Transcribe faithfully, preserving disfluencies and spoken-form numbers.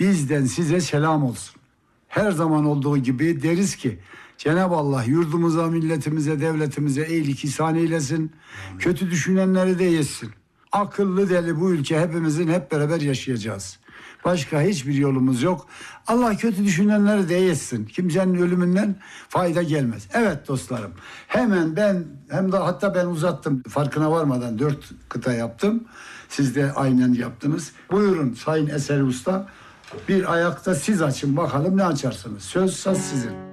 bizden size selam olsun. Her zaman olduğu gibi deriz ki Cenab-ı Allah yurdumuza, milletimize, devletimize iyilik ihsan eylesin. Kötü düşünenleri de yesin. Akıllı deli bu ülke hepimizin hep beraber yaşayacağız. Başka hiçbir yolumuz yok. Allah kötü düşünenleri de yesin. Kimsenin ölümünden fayda gelmez. Evet dostlarım. Hemen ben hem de hatta ben uzattım. Farkına varmadan dört kıta yaptım. Siz de aynen yaptınız. Buyurun Sayın Eser Usta. Bir ayakta siz açın bakalım ne açarsınız. Söz söz sizin.